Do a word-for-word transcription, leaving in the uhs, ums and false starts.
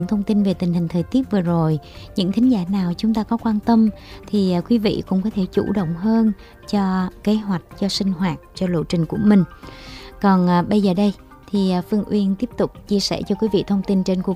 Thông tin về tình hình thời tiết vừa rồi, những thính giả nào chúng ta có quan tâm thì quý vị cũng có thể chủ động hơn cho kế hoạch, cho sinh hoạt, cho lộ trình của mình. Còn à, bây giờ đây thì Phương Uyên tiếp tục chia sẻ cho quý vị thông tin trên khu